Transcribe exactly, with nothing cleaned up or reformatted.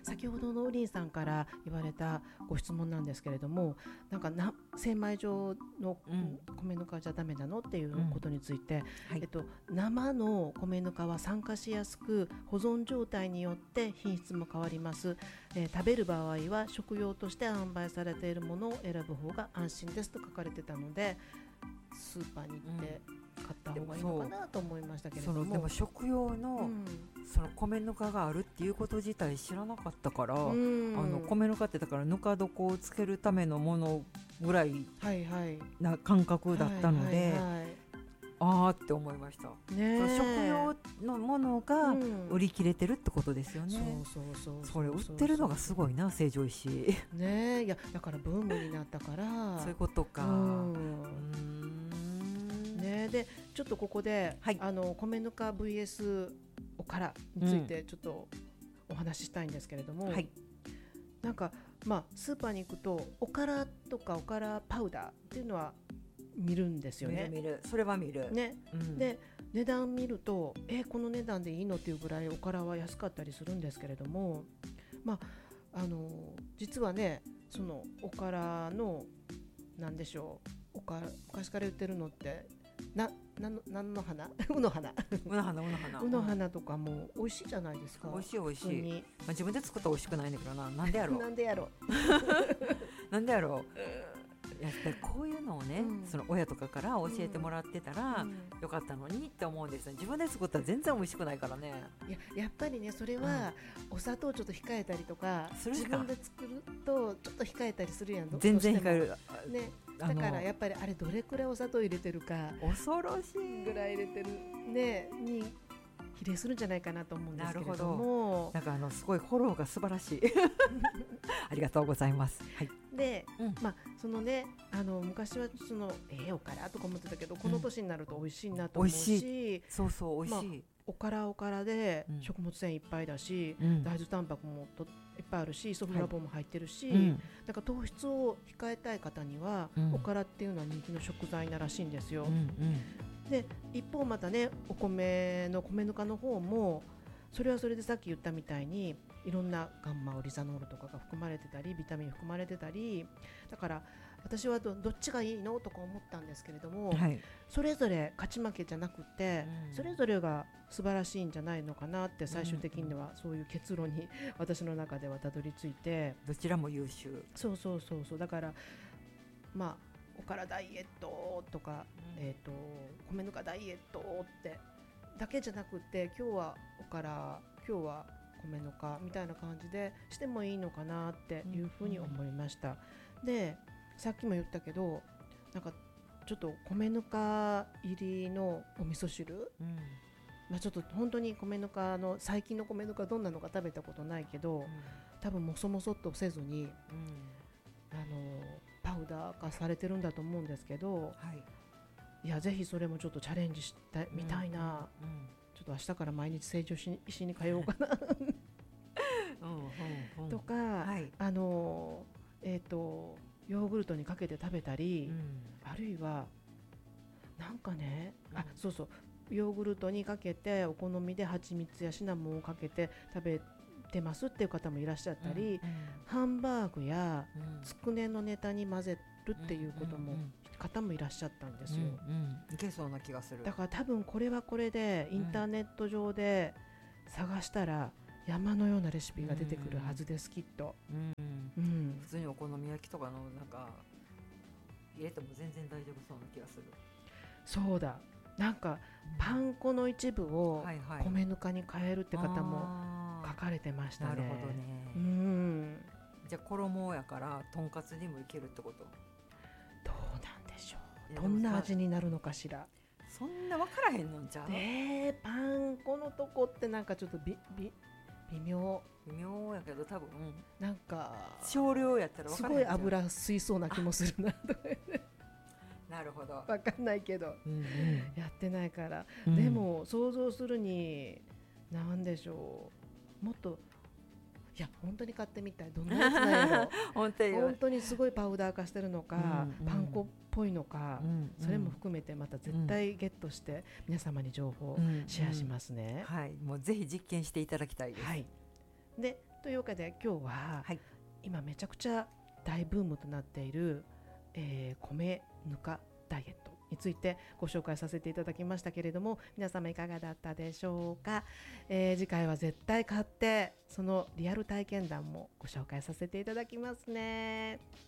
先ほどのウリンさんから言われたご質問なんですけれども、なんかな精米所の米ぬかじゃダメなのっていうことについて、うんはいえっと、生の米ぬかは酸化しやすく保存状態によって品質も変わります、えー、食べる場合は食用として販売されているものを選ぶ方が安心ですと書かれてたので、スーパーに行って買った方がいいのかなと思いましたけれども、 そのでも食用の、うん、その米ぬかがあるっていうこと自体知らなかったから、うん、あの米ぬかってだからぬか床をつけるためのものぐらいな感覚だったので、はいはいはいはい、あーって思いました、ね、その食用のものが売り切れてるってことですよね、うん、そうそうそうそう、それ売ってるのがすごいな、成城石井ね、いやだからブームになったからそういうことか、うん、うんね、でちょっとここで、はい、あの米ぬか ブイエス おからについてちょっとお話ししたいんですけれども、うんはい、なんか、まあ、スーパーに行くとおからとかおからパウダーっていうのは見るんですよね。 見る見る、それは見る、 ねうん、で値段見るとえこの値段でいいのっていうぐらいおからは安かったりするんですけれども、まあ、あの実はねそのおからのなんでしょう、おから昔から言ってるのってななんのなんの花うの花うの花うの花うの花とかも美味しいじゃないですか。 美味しい美味しい、まあ、自分で作ったら美味しくないんだけどな、なんでやろうなんでやろうなんでやろうやっぱりこういうのをね、うん、その親とかから教えてもらってたら、うん、よかったのにって思うんですよ。自分で作ったら全然美味しくないからね。 いや、やっぱりねそれは、うん、お砂糖ちょっと控えたりとか自分で作るとちょっと控えたりするやん。 全然控える、 ね、だからやっぱりあれどれくらいお砂糖入れてるか恐ろしいぐらい入れてる、ね、に比例するんじゃないかなと思うんですけれども、 なんかあのすごいフォローが素晴らしいありがとうございます、はい、 で、うん、まあそのねあの昔はそのえー、おからとか思ってたけどこの年になると美味しいなと思うし、うん、美味しい、 そうそう美味しい、まあ、 おからおからで食物繊維いっぱいだし、うん、大豆タンパクもといっぱいあるしイソフラボンも入ってるし、はいうん、だから糖質を控えたい方には、うん、おからっていうのは人気の食材ならしいんですよ、うんうん、で一方またねお米の米ぬかの方もそれはそれでさっき言ったみたいにいろんなガンマオリザノールとかが含まれてたりビタミン含まれてたり、だから私は ど, どっちがいいのとか思ったんですけれども、はい、それぞれ勝ち負けじゃなくて、うん、それぞれが素晴らしいんじゃないのかなって最終的にはそういう結論に私の中ではたどり着いて、 どちらも優秀、 そうそうそうそう、だからまあおからダイエットとか、うんえー、と米ぬかダイエットってだけじゃなくて今日はおから今日は米ぬかみたいな感じでしてもいいのかなっていうふうに思いました、うん、でさっきも言ったけどなんかちょっと米ぬか入りのお味噌汁、うんまあ、ちょっと本当に米ぬかの最近の米ぬかどんなのか食べたことないけど、うん、多分もそもそっとせずに、うん、あのパウダー化されてるんだと思うんですけど、はい、いやぜひそれもちょっとチャレンジしてみたいな、うんうん、ちょっと明日から毎日成長しに通おうかなうん、うん、とか、はい、あのえっ、ー、とヨーグルトにかけて食べたり、うん、あるいはなんかね、うん、あそうそうヨーグルトにかけてお好みで蜂蜜やシナモンをかけて食べてますっていう方もいらっしゃったり、うんうん、ハンバーグやつくねのネタに混ぜるっていうことも、うんうんうん、方もいらっしゃったんですよ、うんうん、いけそうな気がする。 だから多分これはこれでインターネット上で探したら山のようなレシピが出てくるはずです、きっと、うんうん、普通にお好み焼きとかのなんか入れても全然大丈夫そうな気がする。 そうだ、なんかパン粉の一部を米ぬかに変えるって方も書かれてましたね、 なるほどね、うん、じゃあ衣やからとんかつにもいけるってこと。 どうなんでしょう、どんな味になるのかしら。 そんな分からへんのんちゃう。 でパン粉のとこってなんかちょっとビビ微妙微妙やけど多分、うん、 なんか少量やったら分からへん。 すごい油吸いそうな気もするなとかなるほど、 分かんないけど、うんうん、やってないから、うん、でも想像するに何でしょう、もっといや本当に買ってみたい、どんなやつなんやろ本当に本当にすごいパウダー化してるのか、うんうん、パン粉っぽいのか、うんうん、それも含めてまた絶対ゲットして皆様に情報をシェアしますね、 うんうん、はい、もうぜひ実験していただきたいです、 はい、でというわけで今日は、はい、今めちゃくちゃ大ブームとなっている、えー、米ぬかダイエットについてご紹介させていただきましたけれども、皆様いかがだったでしょうか。えー、次回は絶対買ってそのリアル体験談もご紹介させていただきますね。